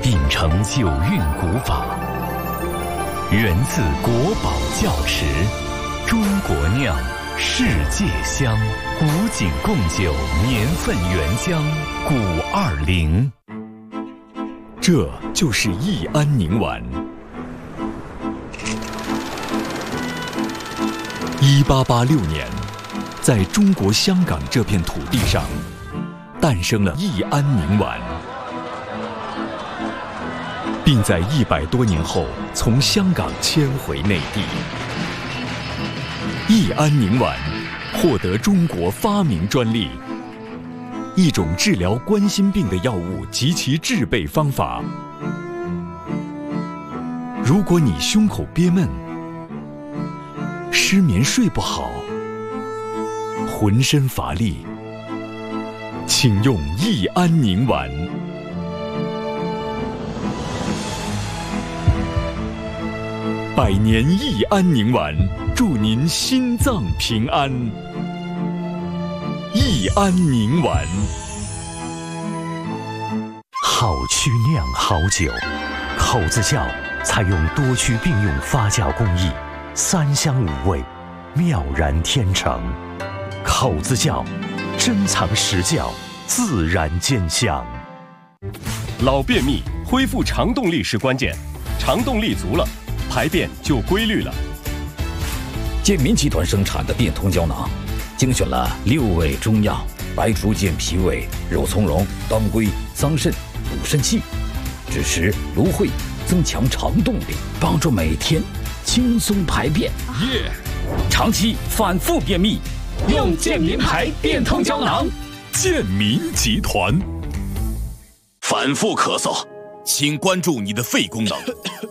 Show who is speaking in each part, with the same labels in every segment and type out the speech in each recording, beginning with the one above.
Speaker 1: 秉承九韵古法，源自国宝窖池，中国酿，世界香，古井贡酒年份原浆520。
Speaker 2: 这就是益安宁丸。1886年，在中国香港这片土地上，诞生了益安宁丸，并在100多年后从香港迁回内地。益安宁丸获得中国发明专利，一种治疗冠心病的药物及其制备方法。如果你胸口憋闷、失眠睡不好、浑身乏力，请用益安宁丸。100年益安宁丸，祝您心脏平安。益安宁丸，
Speaker 1: 好曲酿好酒，口子窖采用多区并用发酵工艺，3香5味，妙然天成。口子窖，珍藏实窖，自然兼香。
Speaker 3: 老便秘，恢复肠动力是关键，肠动力足了，排便就规律了。
Speaker 4: 健民集团生产的变通胶囊，精选了6味中药：白术健脾胃、肉苁蓉、当归、桑葚，补肾气；枳实、芦荟，增强肠动力，帮助每天轻松排便。长期反复便秘，用健民牌变通胶囊。
Speaker 2: 健民集团。
Speaker 5: 反复咳嗽，请关注你的肺功能。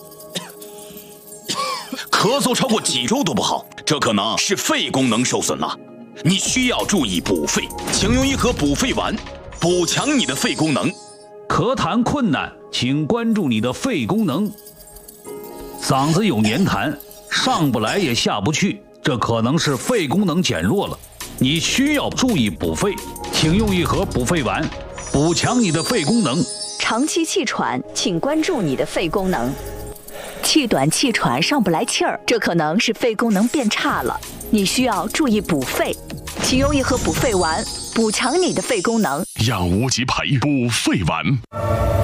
Speaker 5: 咳嗽超过几周都不好，这可能是肺功能受损了。你需要注意补肺，请用一盒补肺丸，补强你的肺功能。
Speaker 6: 咳痰困难，请关注你的肺功能。嗓子有黏痰，上不来也下不去，这可能是肺功能减弱了。你需要注意补肺，请用一盒补肺丸，补强你的肺功能。
Speaker 7: 长期气喘，请关注你的肺功能。气短气喘上不来气儿，这可能是肺功能变差了，你需要注意补肺，请用一盒补肺丸，补强你的肺功能。
Speaker 8: 养无极牌补肺丸。